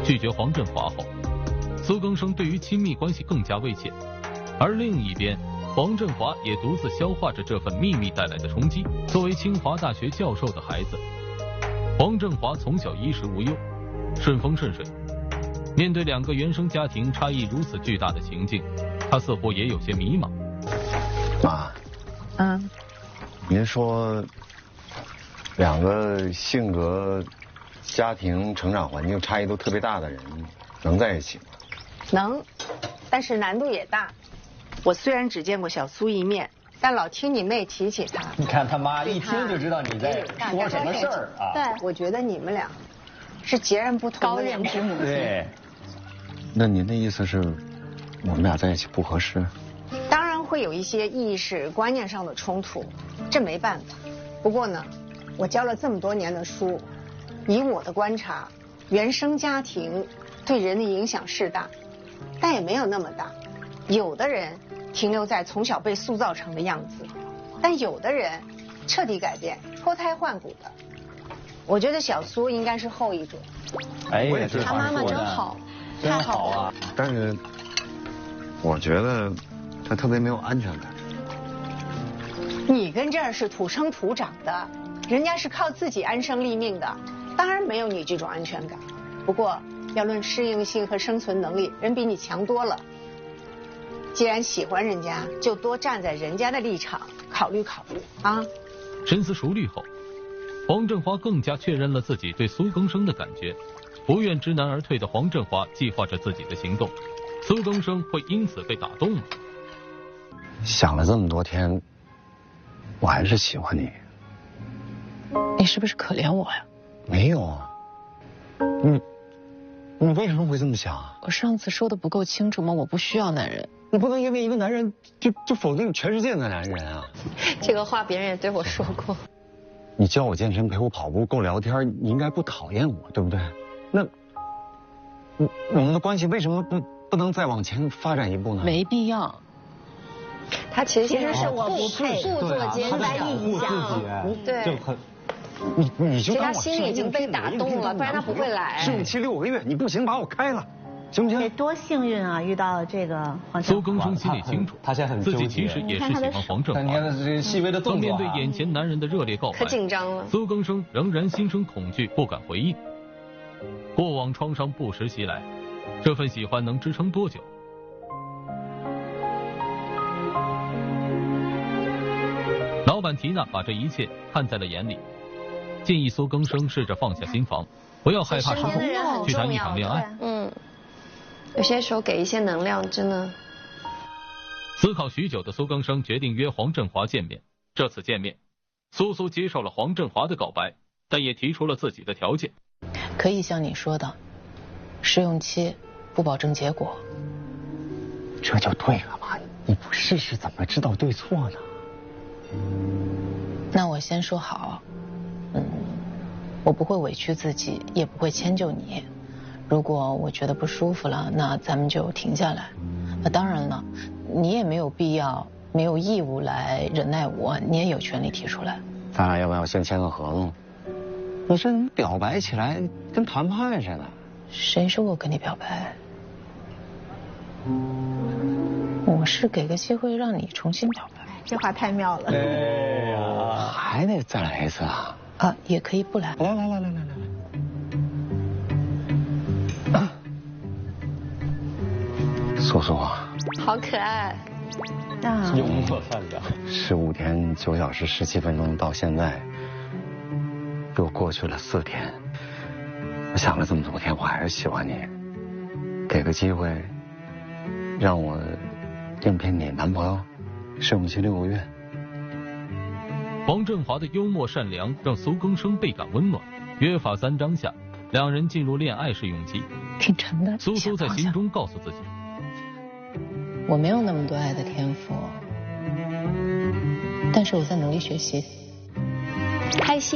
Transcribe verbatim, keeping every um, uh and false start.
拒绝黄振华后，苏更生对于亲密关系更加畏怯，而另一边，黄振华也独自消化着这份秘密带来的冲击。作为清华大学教授的孩子，黄振华从小衣食无忧，顺风顺水。面对两个原生家庭差异如此巨大的情境，他似乎也有些迷茫。 妈， 嗯， 您说两个性格、家庭成长环境差异都特别大的人能在一起吗？ 能，但是难度也大。我虽然只见过小苏一面，但老听你妹提起他。 你看他妈一听就知道你在说什么事儿啊！ 对，我觉得你们俩是截然不同的高两恋之母。 对。 那您的意思是，我们俩在一起不合适？ 当然会有一些意识观念上的冲突，这没办法。不过呢，我教了这么多年的书，以我的观察，原生家庭对人的影响是大，但也没有那么大。有的人停留在从小被塑造成的样子，但有的人彻底改变，脱胎换骨的。我觉得小苏应该是后一种。 哎， 我也是他妈妈真好， 真好啊！ 但是我觉得他特别没有安全感。 你跟这儿是土生土长的，人家是靠自己安身立命的，当然没有你这种安全感。不过要论适应性和生存能力，人比你强多了。既然喜欢人家，就多站在人家的立场考虑考虑啊。 深思熟虑后，黄振华更加确认了自己对苏更生的感觉。不愿知难而退的黄振华计划着自己的行动，苏更生会因此被打动吗？ 想了这么多天，我还是喜欢你。 你是不是可怜我呀？ 没有啊，你你为什么会这么想啊？ 我上次说的不够清楚吗？我不需要男人。 你不能因为一个男人就就否定全世界的男人啊！ 这个话别人也对我说过。 你教我健身，陪我跑步，跟我聊天，你应该不讨厌我，对不对？那，我我们的关系为什么不不能再往前发展一步呢？ 没必要。 他其实其实是我不配， 故作坚强， 你对， 就很，你你就其实他当我心里已经被打动了，不然他不会来。 试用期六个月，你不行把我开了，行不行？ 多幸运啊，遇到了这个黄振华。 苏更生心里清楚， 他现在很纠结， 自己其实也是喜欢黄振华。 但你看他这细微的动作， 面对眼前男人的热烈告白， 可紧张了。 苏更生仍然心生恐惧，不敢回应。过往创伤不时袭来，这份喜欢能支撑多久？老板缇娜把这一切看在了眼里，建议苏更生试着放下心防，不要害怕失控，去谈一场恋爱。 嗯，有些时候给一些能量，真的。 思考许久的苏更生决定约黄振华见面。这次见面，苏苏接受了黄振华的告白，但也提出了自己的条件。 可以像你说的，试用期不保证结果。 这就对了嘛，你不试试怎么知道对错呢？ 那我先说好，嗯，我不会委屈自己，也不会迁就你。如果我觉得不舒服了，那咱们就停下来。那当然了，你也没有必要，没有义务来忍耐我，你也有权利提出来。 咱俩要不要先签个合同？你这怎么表白起来跟谈判似的？ 谁说我跟你表白？我是给个机会让你重新表白。 这话太妙了。 哎呀， 还得再来一次啊！ 啊，也可以不来。 来来来来来来来，啊、苏苏， 好可爱。 啊， 幽默善良。 十五天九小时十七分钟到现在，又过去了四天。我想了这么多天，我还是喜欢你。给个机会，让我应聘你男朋友。试用期六个月。 黄振华的幽默善良让苏更生倍感温暖。约法三章下，两人进入恋爱试用期。 挺沉的。 苏苏在心中告诉自己， 我没有那么多爱的天赋，但是我在努力学习。 拍戏